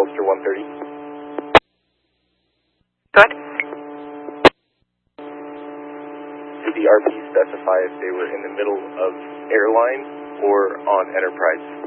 Ulster 130. Good. Did the RP specify if they were in the middle of airline or on Enterprise?